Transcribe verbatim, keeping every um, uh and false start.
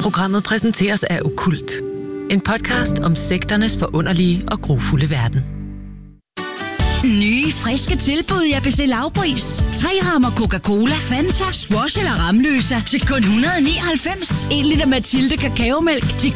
Programmet præsenteres af Okkult. En podcast om sekternes forunderlige og grufulde verden. Nye, friske tilbud i A B C Lavpris. Tre rammer Coca-Cola, Fanta, Squash eller Ramløsa til kun et hundrede og nioghalvfems. En liter Mathilde kakaomælk til